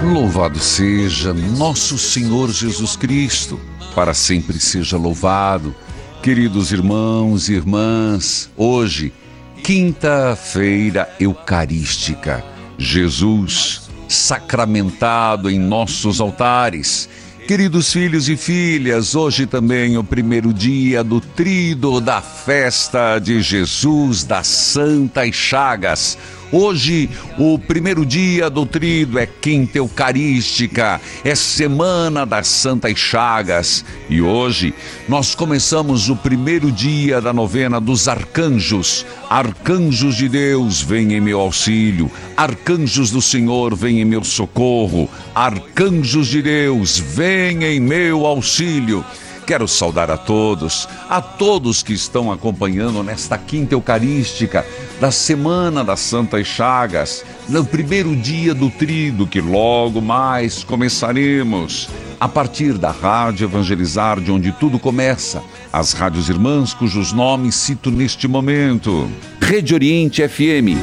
Louvado seja nosso Senhor Jesus Cristo, para sempre seja louvado. Queridos irmãos e irmãs, hoje, quinta-feira eucarística, Jesus sacramentado em nossos altares. Queridos filhos e filhas, hoje também o primeiro dia do tríduo da festa de Jesus das Santas Chagas. Hoje, o primeiro dia do tríduo é quinta eucarística, é semana das Santas Chagas. E hoje, nós começamos o primeiro dia da novena dos arcanjos. Arcanjos de Deus, vem em meu auxílio. Arcanjos do Senhor, vem em meu socorro. Arcanjos de Deus, vem em meu auxílio. Quero saudar a todos que estão acompanhando nesta quinta eucarística da Semana das Santas Chagas, no primeiro dia do tríduo, que logo mais começaremos a partir da Rádio Evangelizar, de onde tudo começa, as rádios irmãs cujos nomes cito neste momento. Rede Oriente FM.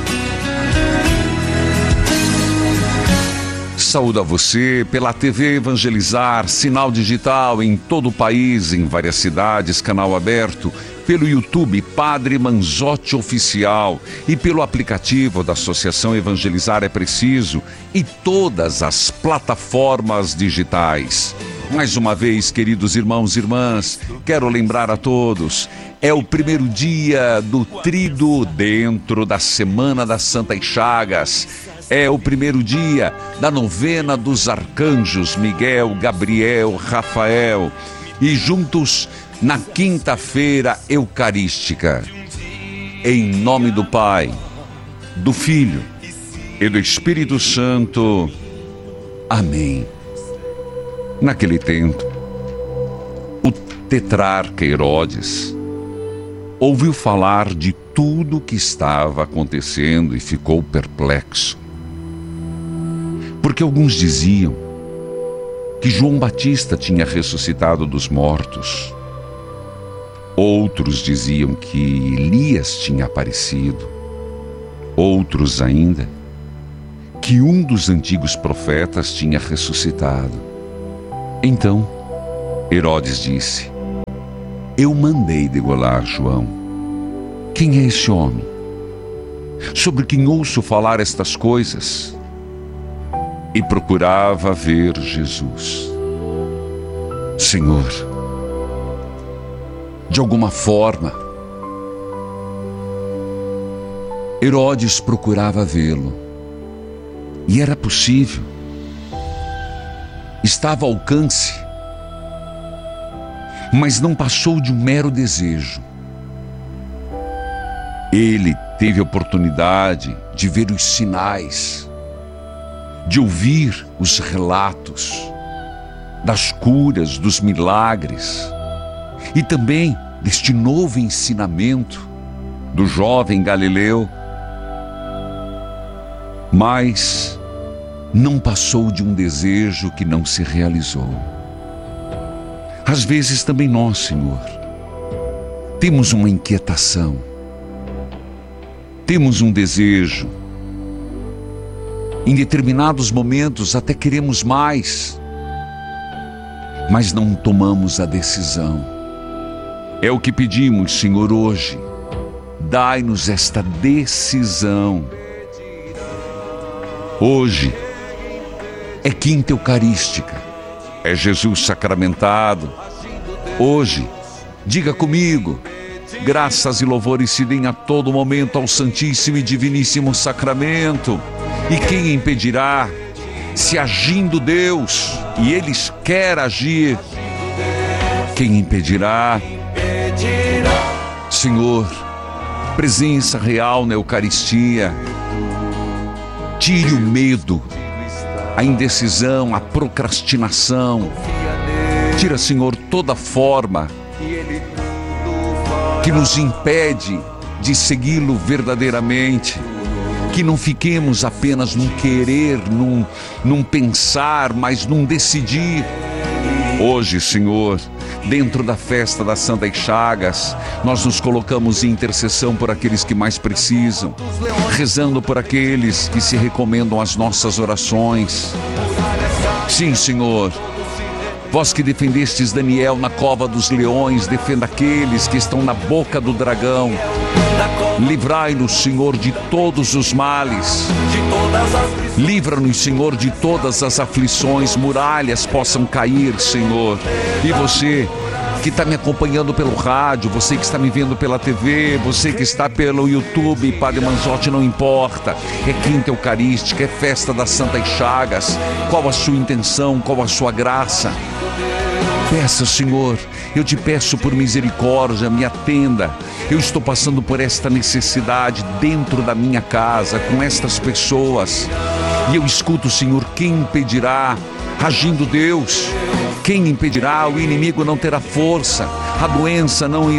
Saúdo a você pela TV Evangelizar, sinal digital em todo o país, em várias cidades, canal aberto, pelo YouTube Padre Manzotti Oficial e pelo aplicativo da Associação Evangelizar é Preciso e todas as plataformas digitais. Mais uma vez, queridos irmãos e irmãs, quero lembrar a todos, é o primeiro dia do tríduo dentro da Semana das Santas Chagas. É o primeiro dia da novena dos arcanjos Miguel, Gabriel, Rafael. E juntos na quinta-feira eucarística. Em nome do Pai, do Filho e do Espírito Santo. Amém. Naquele tempo, o tetrarca Herodes ouviu falar de tudo o que estava acontecendo e ficou perplexo. Porque alguns diziam que João Batista tinha ressuscitado dos mortos. Outros diziam que Elias tinha aparecido. Outros ainda, que um dos antigos profetas tinha ressuscitado. Então, Herodes disse: eu mandei degolar João. Quem é esse homem? Sobre quem ouço falar estas coisas? E procurava ver Jesus. Senhor, de alguma forma, Herodes procurava vê-lo. E era possível. Estava ao alcance. Mas não passou de um mero desejo. Ele teve a oportunidade de ver os sinais, de ouvir os relatos das curas, dos milagres e também deste novo ensinamento do jovem Galileu. Mas não passou de um desejo que não se realizou. Às vezes também nós, Senhor, temos uma inquietação, temos um desejo. Em determinados momentos até queremos mais, mas não tomamos a decisão. É o que pedimos, Senhor, hoje. Dai-nos esta decisão. Hoje é quinta eucarística, é Jesus sacramentado. Hoje, diga comigo, graças e louvores se deem a todo momento ao Santíssimo e Diviníssimo Sacramento. E quem impedirá, se agindo Deus, e Ele quer agir, quem impedirá? Senhor, presença real na Eucaristia, tire o medo, a indecisão, a procrastinação, tira, Senhor, toda forma que nos impede de segui-lo verdadeiramente. Que não fiquemos apenas num querer, num pensar, mas num decidir. Hoje, Senhor, dentro da festa das Santas Chagas, nós nos colocamos em intercessão por aqueles que mais precisam, rezando por aqueles que se recomendam às nossas orações. Sim, Senhor, vós que defendestes Daniel na cova dos leões, defenda aqueles que estão na boca do dragão. Livrai-nos, Senhor, de todos os males. Livra-nos, Senhor, de todas as aflições. Muralhas possam cair, Senhor. E você que está me acompanhando pelo rádio, você que está me vendo pela TV, você que está pelo YouTube, Padre Manzotti, não importa. É quinta eucarística, é festa das Santas Chagas. Qual a sua intenção, qual a sua graça? Peça, Senhor, eu te peço por misericórdia, me atenda. Eu estou passando por esta necessidade dentro da minha casa, com estas pessoas. E eu escuto, Senhor, quem impedirá? Agindo Deus, quem impedirá? O inimigo não terá força, a doença não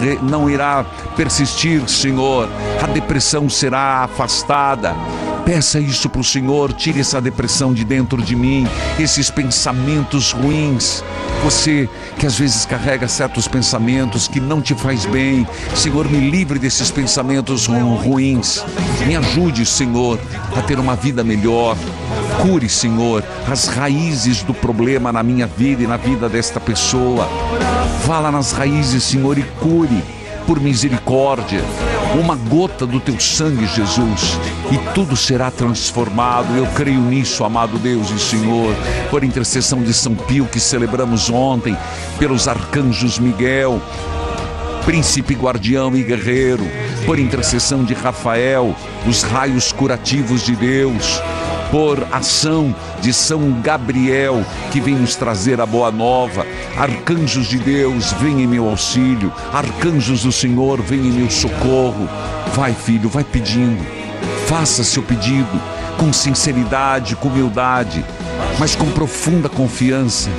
irá persistir, Senhor. A depressão será afastada. Peça isso para o Senhor, tire essa depressão de dentro de mim, esses pensamentos ruins. Você que às vezes carrega certos pensamentos que não te faz bem, Senhor, me livre desses pensamentos ruins. Me ajude, Senhor, a ter uma vida melhor. Cure, Senhor, as raízes do problema na minha vida e na vida desta pessoa. Vá lá nas raízes, Senhor, e cure. Por misericórdia, uma gota do teu sangue, Jesus, e tudo será transformado. Eu creio nisso, amado Deus e Senhor, por intercessão de São Pio, que celebramos ontem, pelos arcanjos Miguel, príncipe guardião e guerreiro, por intercessão de Rafael, os raios curativos de Deus, por ação de São Gabriel, que vem nos trazer a boa nova. Arcanjos de Deus, vem em meu auxílio. Arcanjos do Senhor, vem em meu socorro. Vai, filho, vai pedindo. Faça seu pedido com sinceridade, com humildade, mas com profunda confiança.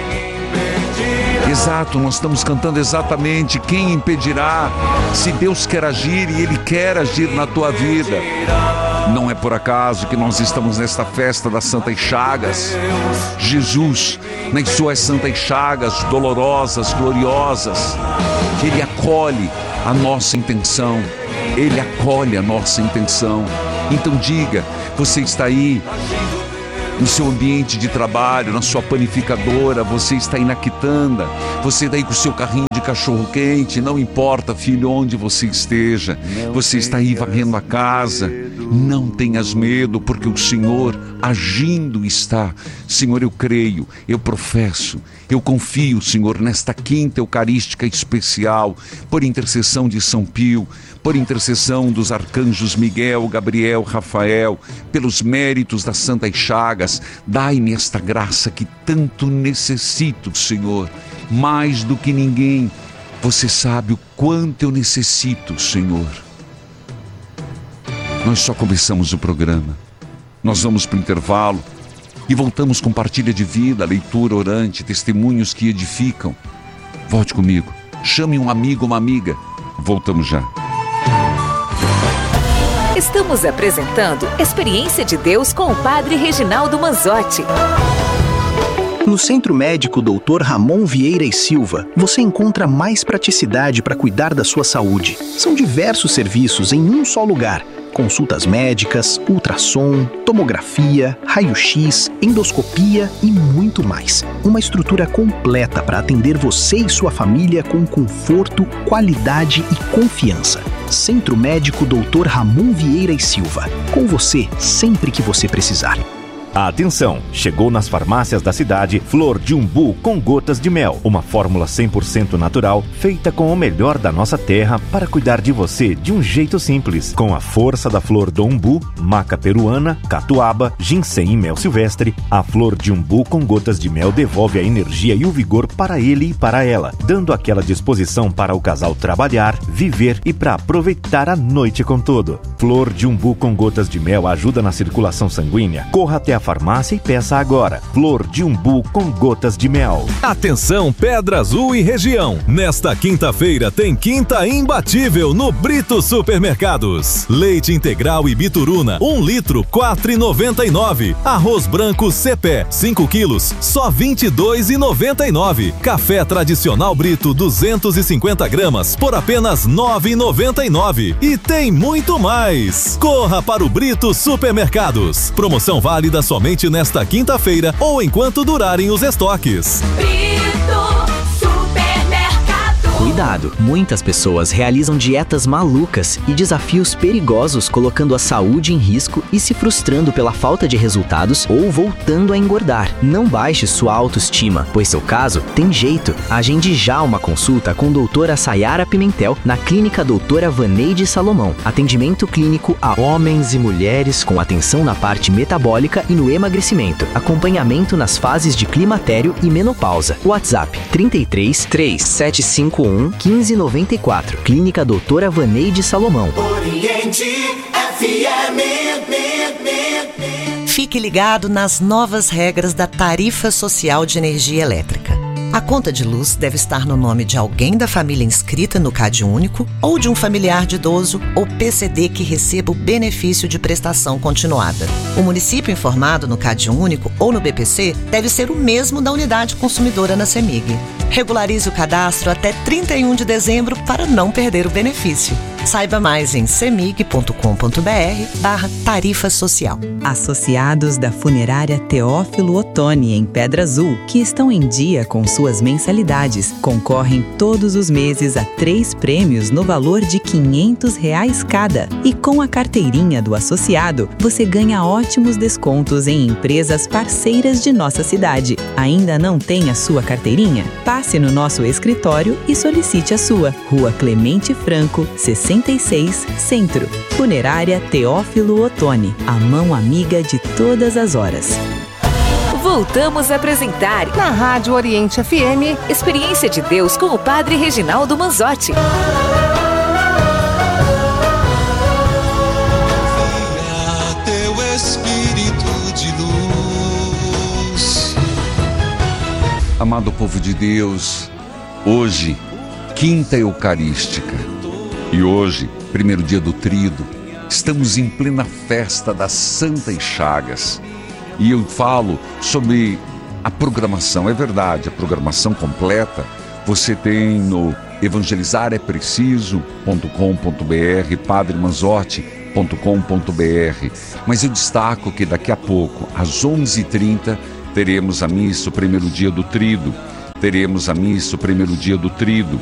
Exato, nós estamos cantando exatamente. Quem impedirá? Se Deus quer agir, e Ele quer agir na tua vida. Não é por acaso que nós estamos nesta festa das Santas Chagas. Jesus, nas suas Santas Chagas dolorosas, gloriosas, Ele acolhe a nossa intenção. Ele acolhe a nossa intenção. Então diga, você está aí no seu ambiente de trabalho, na sua panificadora, você está aí na quitanda, você está aí com o seu carrinho de cachorro-quente, não importa, filho, onde você esteja, você está aí varrendo a casa. Não tenhas medo, porque o Senhor agindo está. Senhor, eu creio, eu professo, eu confio, Senhor, nesta quinta eucarística especial, por intercessão de São Pio, por intercessão dos arcanjos Miguel, Gabriel, Rafael, pelos méritos das Santas Chagas. Dai-me esta graça que tanto necessito, Senhor, mais do que ninguém. Você sabe o quanto eu necessito, Senhor. Nós só começamos o programa. Nós vamos para o intervalo e voltamos com partilha de vida, leitura orante, testemunhos que edificam. Volte comigo. Chame um amigo, uma amiga. Voltamos já. Estamos apresentando Experiência de Deus com o Padre Reginaldo Manzotti. No Centro Médico Dr. Ramon Vieira e Silva, você encontra mais praticidade para cuidar da sua saúde. São diversos serviços em um só lugar. Consultas médicas, ultrassom, tomografia, raio-x, endoscopia e muito mais. Uma estrutura completa para atender você e sua família com conforto, qualidade e confiança. Centro Médico Dr. Ramon Vieira e Silva. Com você sempre que você precisar. Atenção! Chegou nas farmácias da cidade Flor de Umbu com gotas de mel. Uma fórmula 100% natural, feita com o melhor da nossa terra para cuidar de você de um jeito simples. Com a força da flor do umbu, maca peruana, catuaba, ginseng e mel silvestre, a Flor de Umbu com gotas de mel devolve a energia e o vigor para ele e para ela, dando aquela disposição para o casal trabalhar, viver e para aproveitar a noite com tudo. Flor de Umbu com gotas de mel ajuda na circulação sanguínea. Corra até a farmácia e peça agora. Flor de umbu com gotas de mel. Atenção Pedra Azul e região. Nesta quinta-feira tem quinta imbatível no Brito Supermercados. Leite integral e bituruna, 1 litro, R$ 4,99. Arroz branco Cepé, 5 quilos, só R$ 22,99. Café tradicional Brito, 250 gramas, por apenas R$ 9,99. E tem muito mais. Corra para o Brito Supermercados. Promoção válida somente nesta quinta-feira ou enquanto durarem os estoques. Cuidado! Muitas pessoas realizam dietas malucas e desafios perigosos, colocando a saúde em risco e se frustrando pela falta de resultados ou voltando a engordar. Não baixe sua autoestima, pois seu caso tem jeito. Agende já uma consulta com doutora Sayara Pimentel na Clínica Doutora Vaneide Salomão. Atendimento clínico a homens e mulheres com atenção na parte metabólica e no emagrecimento. Acompanhamento nas fases de climatério e menopausa. WhatsApp 33 3751 1594. Clínica Doutora Vaneide Salomão. Oriente FM. Fique ligado nas novas regras da Tarifa Social de Energia Elétrica. A conta de luz deve estar no nome de alguém da família inscrita no CadÚnico ou de um familiar de idoso ou PCD que receba o benefício de prestação continuada. O município informado no CadÚnico ou no BPC deve ser o mesmo da unidade consumidora na CEMIG. Regularize o cadastro até 31 de dezembro para não perder o benefício. Saiba mais em cemig.com.br/tarifa social. Associados da Funerária Teófilo Otoni, em Pedra Azul, que estão em dia com suas mensalidades, concorrem todos os meses a 3 prêmios no valor de R$ 500 cada. E com a carteirinha do associado, você ganha ótimos descontos em empresas parceiras de nossa cidade. Ainda não tem a sua carteirinha? Passe no nosso escritório e solicite a sua. Rua Clemente Franco, 66, Centro. Funerária Teófilo Otoni, a mão amiga de todas as horas. Voltamos a apresentar na Rádio Oriente FM Experiência de Deus com o Padre Reginaldo Manzotti. Teu Espírito de luz. Amado povo de Deus, hoje, quinta eucarística. E hoje, primeiro dia do Tríduo, estamos em plena festa das Santas Chagas. E eu falo sobre a programação. É verdade, a programação completa você tem no evangelizarepreciso.com.br, padremanzotti.com.br. Mas eu destaco que daqui a pouco, às 11h30, teremos a missa, o primeiro dia do Tríduo. Teremos a missa, o primeiro dia do Tríduo.